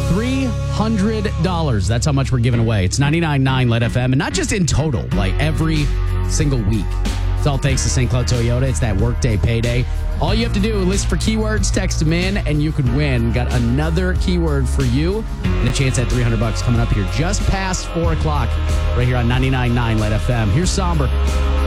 $300. That's how much we're giving away. It's 99.9 Let FM, and not just in total, like every single week. It's all thanks to St. Cloud Toyota. It's that workday payday. All you have to do is list for keywords, text them in, and you could win. Got another keyword for you and a chance at $300 coming up here just past 4 o'clock right here on 99.9 Let FM. Here's Somber.